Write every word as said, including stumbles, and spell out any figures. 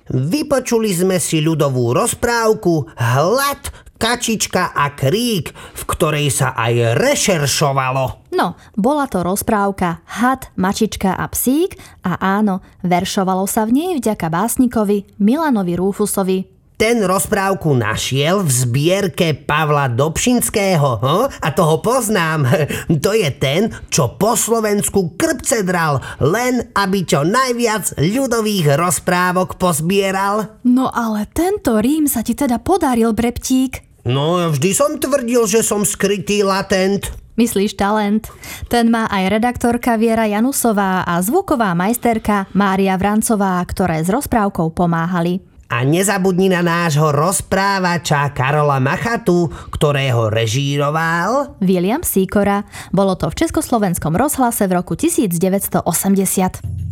Vypočuli sme si ľudovú rozprávku Hlad, kačička a krík, v ktorej sa aj rešeršovalo. No, bola to rozprávka Had, mačička a psík a áno, veršovalo sa v nej vďaka básnikovi Milanovi Rúfusovi. Ten rozprávku našiel v zbierke Pavla Dobšinského, ho? A toho poznám. To je ten, čo po Slovensku krpce dral, len aby čo najviac ľudových rozprávok pozbieral. No ale tento rím sa ti teda podaril, Breptík. No, vždy som tvrdil, že som skrytý latent. Myslíš talent? Ten má aj redaktorka Viera Janusová a zvuková majsterka Mária Vrancová, ktoré s rozprávkou pomáhali. A nezabudni na nášho rozprávača Karola Machatu, ktorého režíroval William Sýkora. Bolo to v Československom rozhlase v roku devätnásť osemdesiat.